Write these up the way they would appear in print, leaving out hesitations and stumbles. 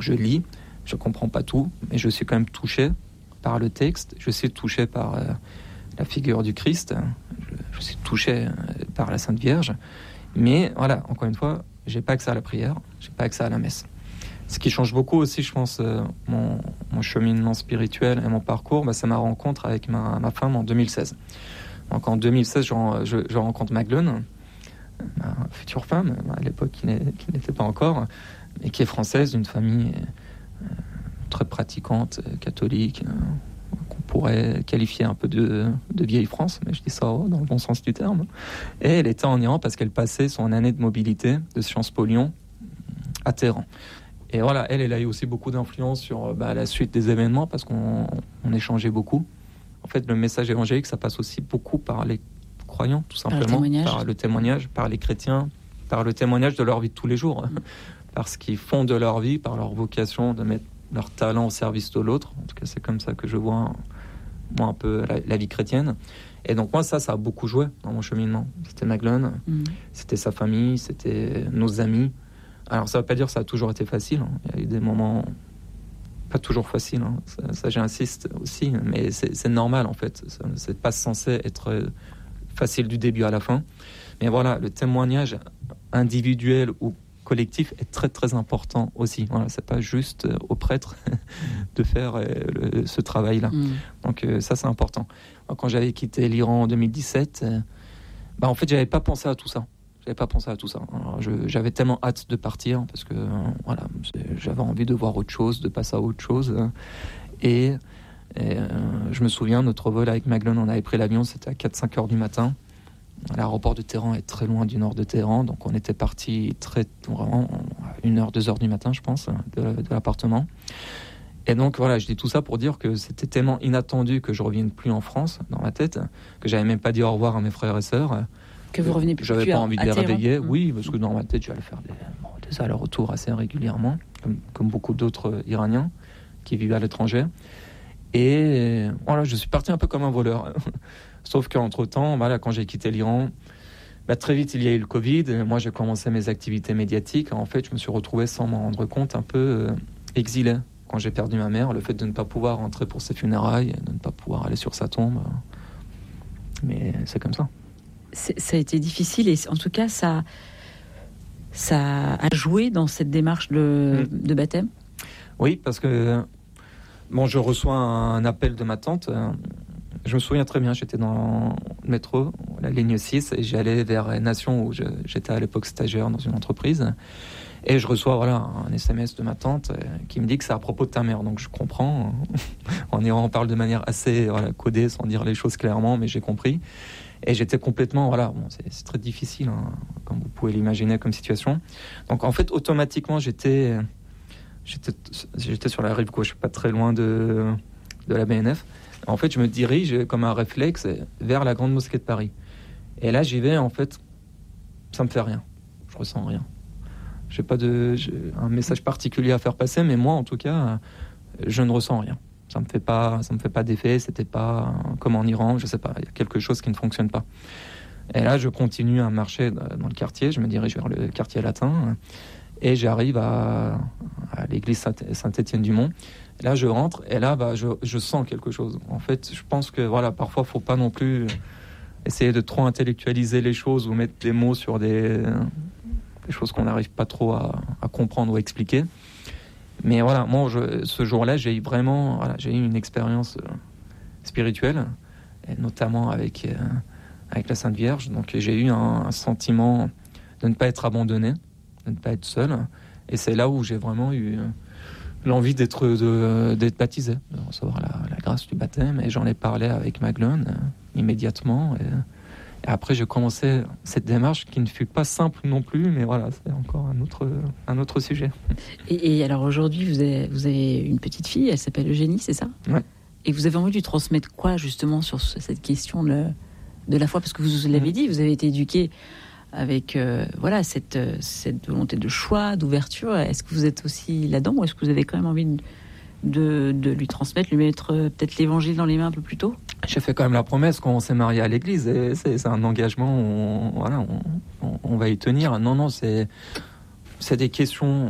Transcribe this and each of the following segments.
je lis, je comprends pas tout, mais je suis quand même touché par le texte, je suis touché par la figure du Christ, je suis touché par la Sainte Vierge, mais voilà, encore une fois, j'ai pas accès à la prière, j'ai pas accès à la messe. Ce qui change beaucoup aussi, je pense, mon cheminement spirituel et mon parcours, c'est ma rencontre avec ma femme en 2016. Donc en 2016, je rencontre Magdeleine, ma future femme, à l'époque qui n'était pas encore, mais qui est française, d'une famille très pratiquante, catholique, qu'on pourrait qualifier un peu de vieille France, mais je dis ça dans le bon sens du terme. Et elle était en Iran parce qu'elle passait son année de mobilité de Sciences Po Lyon à Téhéran. Et voilà, elle a eu aussi beaucoup d'influence sur la suite des événements parce qu'on échangeait beaucoup. En fait, le message évangélique, ça passe aussi beaucoup par les croyants, tout simplement, par le témoignage, par les chrétiens, par le témoignage de leur vie de tous les jours, par ce qu'ils font de leur vie, par leur vocation de mettre leur talent au service de l'autre. En tout cas, c'est comme ça que je vois, moi, un peu la vie chrétienne. Et donc, moi, ça a beaucoup joué dans mon cheminement. C'était Magdeleine, c'était sa famille, c'était nos amis. Alors, ça ne veut pas dire que ça a toujours été facile. Il y a eu des moments pas toujours faciles. Ça, j'insiste aussi. Mais c'est normal, en fait. C'est pas censé être facile du début à la fin. Mais voilà, le témoignage individuel ou collectif est très, très important aussi. Voilà, c'est pas juste aux prêtres de faire ce travail-là. Donc, ça, c'est important. Quand j'avais quitté l'Iran en 2017, en fait, j'avais pas pensé à tout ça. Alors, j'avais tellement hâte de partir parce que j'avais envie de voir autre chose, de passer à autre chose. Et je me souviens, notre vol avec Magdeleine, on avait pris l'avion, c'était à 4-5 heures du matin. L'aéroport de Téhéran est très loin du nord de Téhéran, donc on était parti vraiment à 1h, 2h du matin, je pense, de l'appartement. Et donc voilà, je dis tout ça pour dire que c'était tellement inattendu que je revienne plus en France, dans ma tête, que j'avais même pas dit au revoir à mes frères et sœurs. Que vous revenez plus. J'avais pas envie de les réveiller, oui, parce que dans ma tête, j'allais faire des allers-retours assez régulièrement, comme beaucoup d'autres Iraniens qui vivent à l'étranger. Et voilà, je suis parti un peu comme un voleur. Sauf qu'entre-temps, quand j'ai quitté l'Iran, très vite, il y a eu le Covid. Moi, j'ai commencé mes activités médiatiques. En fait, je me suis retrouvé, sans m'en rendre compte, un peu exilé. Quand j'ai perdu ma mère, le fait de ne pas pouvoir rentrer pour ses funérailles, de ne pas pouvoir aller sur sa tombe. Mais c'est comme ça. Ça a été difficile et en tout cas, ça a joué dans cette démarche de baptême. Oui, parce que je reçois un appel de ma tante. Je me souviens très bien, j'étais dans le métro, la ligne 6, et j'allais vers Nation, où j'étais à l'époque stagiaire dans une entreprise. Et je reçois un SMS de ma tante qui me dit que c'est à propos de ta mère. Donc je comprends. En Iran, on parle de manière assez codée, sans dire les choses clairement, mais j'ai compris. Et j'étais complètement, c'est très difficile, comme vous pouvez l'imaginer comme situation. Donc en fait, automatiquement, j'étais sur la rive gauche, pas très loin de la BNF. En fait, je me dirige comme un réflexe vers la Grande Mosquée de Paris. Et là, j'y vais, en fait, ça me fait rien. Je ressens rien. J'ai un message particulier à faire passer, mais moi, en tout cas, je ne ressens rien. Ça me fait pas d'effet. C'était pas comme en Iran, je sais pas. Il y a quelque chose qui ne fonctionne pas. Et là, je continue à marcher dans le quartier. Je me dirige vers le quartier latin. Et j'arrive à l'église Saint-Étienne-du-Mont. Et là, je rentre. Et là, je sens quelque chose. En fait, je pense que parfois, faut pas non plus essayer de trop intellectualiser les choses ou mettre des mots sur des choses qu'on n'arrive pas trop à comprendre ou à expliquer. Mais moi, ce jour-là, j'ai eu une expérience spirituelle, et notamment avec la Sainte Vierge. Donc, j'ai eu un sentiment de ne pas être abandonné, de ne pas être seul. Et c'est là où j'ai vraiment eu l'envie d'être baptisé, de recevoir la grâce du baptême. Et j'en ai parlé avec Magdeleine immédiatement. Et après, j'ai commencé cette démarche qui ne fut pas simple non plus, mais c'est encore un autre sujet. Et alors aujourd'hui, vous avez une petite fille, elle s'appelle Eugénie, c'est ça ? Ouais. Et vous avez envie de lui transmettre quoi justement sur cette question de la foi ? Parce que vous l'avez dit, vous avez été éduqué avec cette volonté de choix, d'ouverture. Est-ce que vous êtes aussi là-dedans ou est-ce que vous avez quand même envie de lui transmettre, lui mettre peut-être l'évangile dans les mains un peu plus tôt ? J'ai fait quand même la promesse quand on s'est marié à l'église, et c'est un engagement, on va y tenir. Non, c'est des questions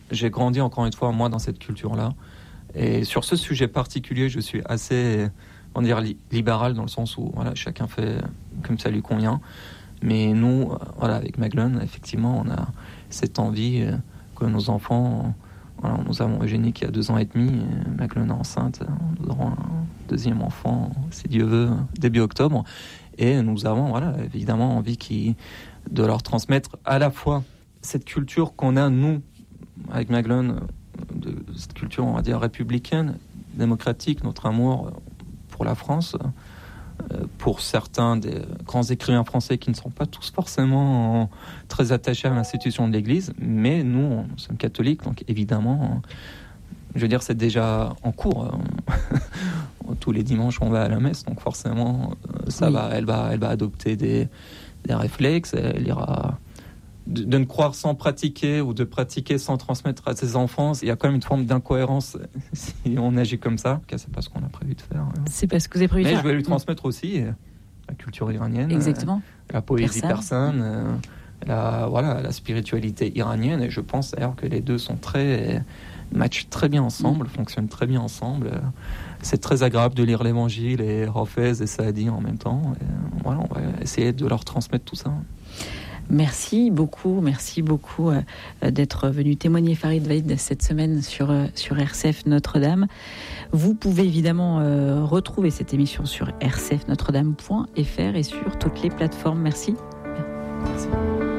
J'ai grandi encore une fois, moi, dans cette culture-là. Et sur ce sujet particulier, je suis assez, on va dire, libéral dans le sens où voilà, chacun fait comme ça lui convient. Mais nous, voilà, avec Magdalene, effectivement, on a cette envie que nos enfants... Voilà, nous avons Eugénie qui a 2 ans et demi, Magdalene est enceinte, nous aurons un deuxième enfant, si Dieu veut, début octobre. Et nous avons, voilà, évidemment envie de leur transmettre à la fois cette culture qu'on a, nous, avec Magdalene, de cette culture, on va dire, républicaine, démocratique, notre amour pour la France, pour certains des grands écrivains français qui ne sont pas tous forcément très attachés à l'institution de l'Église, mais nous sommes catholiques, donc évidemment, je veux dire, c'est déjà en cours. Tous les dimanches, on va à la messe, donc forcément, ça va, elle va adopter des réflexes, elle ira... De ne croire sans pratiquer ou de pratiquer sans transmettre à ses enfants, il y a quand même une forme d'incohérence si on agit comme ça. C'est pas ce qu'on a prévu de faire. C'est pas ce que vous avez prévu de faire. Mais je vais lui transmettre aussi la culture iranienne, exactement. La poésie persane, la spiritualité iranienne. Et je pense d'ailleurs que les deux sont matchent très bien ensemble, fonctionnent très bien ensemble. C'est très agréable de lire l'Évangile et Hafez et Saadi en même temps. Et voilà, on va essayer de leur transmettre tout ça. Merci beaucoup d'être venu témoigner, Farid Vaid, cette semaine sur RCF Notre-Dame. Vous pouvez évidemment retrouver cette émission sur rcfnotredame.fr et sur toutes les plateformes. Merci. Merci.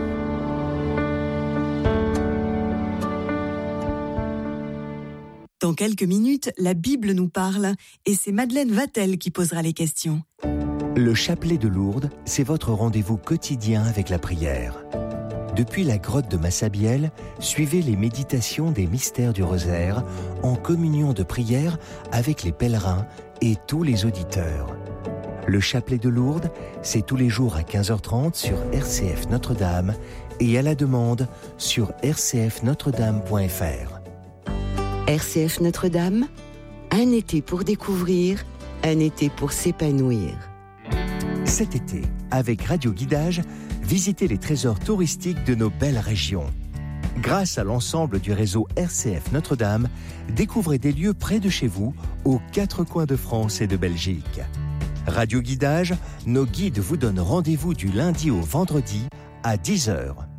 Dans quelques minutes, la Bible nous parle et c'est Madeleine Vatel qui posera les questions. Le chapelet de Lourdes, c'est votre rendez-vous quotidien avec la prière. Depuis la grotte de Massabielle, suivez les méditations des mystères du rosaire en communion de prière avec les pèlerins et tous les auditeurs. Le chapelet de Lourdes, c'est tous les jours à 15h30 sur RCF Notre-Dame et à la demande sur rcfnotredame.fr. RCF Notre-Dame, un été pour découvrir, un été pour s'épanouir. Cet été, avec Radio Guidage, visitez les trésors touristiques de nos belles régions. Grâce à l'ensemble du réseau RCF Notre-Dame, découvrez des lieux près de chez vous, aux 4 coins de France et de Belgique. Radio Guidage, nos guides vous donnent rendez-vous du lundi au vendredi à 10h.